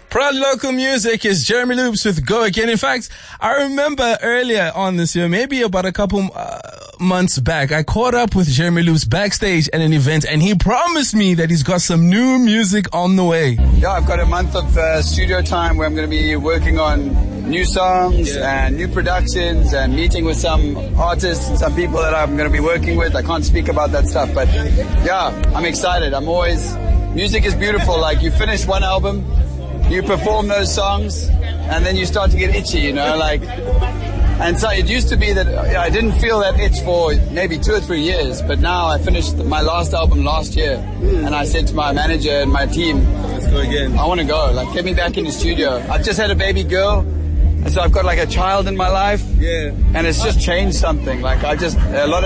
Proud local music is Jeremy Loops with Go Again. In fact, I remember earlier on this year, maybe about a couple months back, I caught up with Jeremy Loops backstage at an event, and he promised me that he's got some new music on the way. Yeah, I've got a month of studio time where I'm going to be working on new songs and new productions and meeting with some artists and some people that I'm going to be working with. I can't speak about that stuff, but yeah, I'm excited. Music is beautiful. Like, you finish one album, you perform those songs, and then you start to get itchy, you know, like, and so it used to be that I didn't feel that itch for maybe 2 or 3 years, but now I finished my last album last year, and I said to my manager and my team, let's go again. I want to go, like, get me back in the studio. I've just had a baby girl, and so I've got like a child in my life, and it's just changed something. Like, there's a lot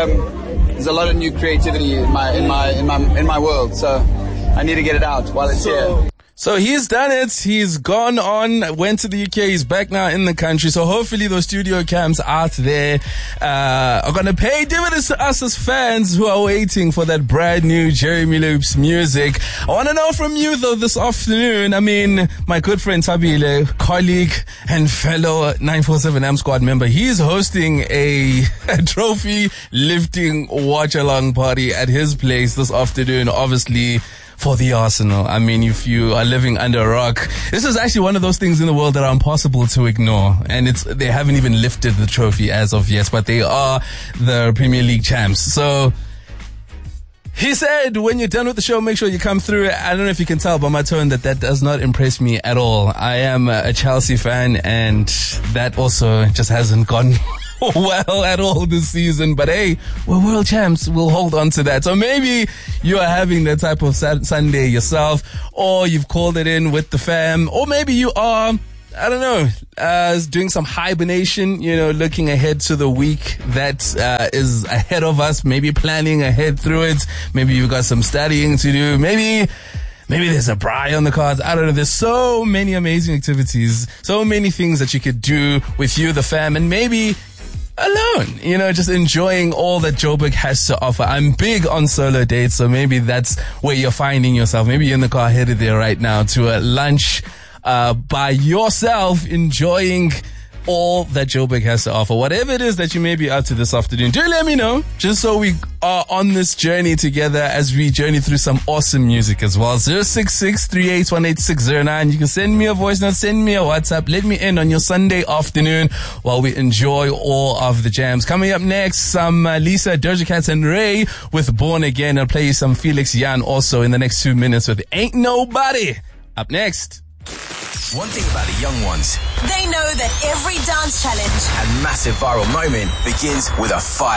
of new creativity in my world, so I need to get it out while it's here. So he's done it. He's gone on, went to the UK. He's back now in the country. So hopefully those studio camps out there are going to pay dividends to us as fans who are waiting for that brand new Jeremy Loops music. I want to know from you though this afternoon. I mean, my good friend Tabile, colleague and fellow 947 Am Squad member, he's hosting a trophy lifting watch along party at his place this afternoon, obviously for the Arsenal. I mean, if you are living under a rock, this is actually one of those things in the world that are impossible to ignore. And they haven't even lifted the trophy as of yet, but they are the Premier League champs. So he said, when you're done with the show, make sure you come through. I don't know if you can tell by my tone that does not impress me at all. I am a Chelsea fan, and that also just hasn't gone well at all this season. But hey, we're world champs. We'll hold on to that. So maybe you are having that type of Sunday yourself, or you've called it in with the fam, or maybe you are, I don't know, doing some hibernation, you know, looking ahead to the week that is ahead of us, maybe planning ahead through it. Maybe you've got some studying to do. Maybe there's a braai on the cards. I don't know. There's so many amazing activities, so many things that you could do with you, the fam, and maybe alone, you know, just enjoying all that Joburg has to offer. I'm big on solo dates, so maybe that's where you're finding yourself. Maybe you're in the car headed there right now to a lunch by yourself, enjoying all that Joburg has to offer. Whatever it is that you may be up to this afternoon, do let me know, just so we are on this journey together as we journey through some awesome music as well. 066-3818-609. You can send me a voice note, send me a WhatsApp. Let me in on your Sunday afternoon while we enjoy all of the jams. Coming up next, some Lisa, Doja Cat and Ray with Born Again. I'll play you some Felix Jan also in the next 2 minutes with Ain't Nobody. Up next. One thing about the young ones, they know that every dance challenge and massive viral moment begins with a fire.